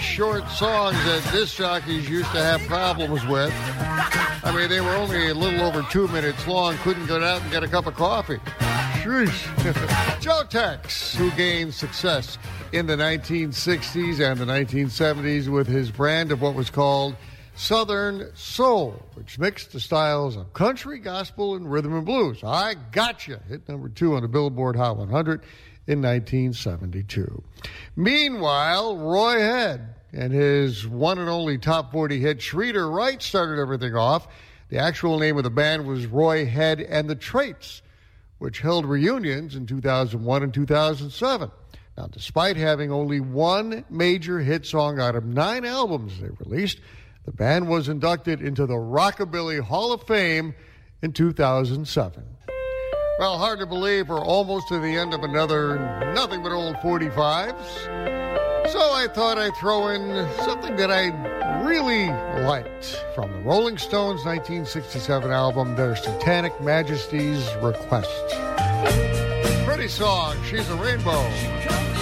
short songs that disc jockeys used to have problems with. I mean, they were only a little over 2 minutes long, couldn't go out and get a cup of coffee. Sheesh. Joe Tex, who gained success in the 1960s and the 1970s with his brand of what was called Southern Soul, which mixed the styles of country, gospel, and rhythm and blues. I Gotcha hit number 2 on the Billboard Hot 100 in 1972. Meanwhile, Roy Head and his one and only top 40 hit Treat-Er Right started everything off. The actual name of the band was Roy Head and the Traits, which held reunions in 2001 and 2007. Now, despite having only one major hit song out of 9 albums they released, the band was inducted into the Rockabilly Hall of Fame in 2007. Well, hard to believe we're almost to the end of another Nothing But Old 45s. So I thought I'd throw in something that I really liked from the Rolling Stones' 1967 album, their Satanic Majesty's Request. Pretty song, She's a Rainbow.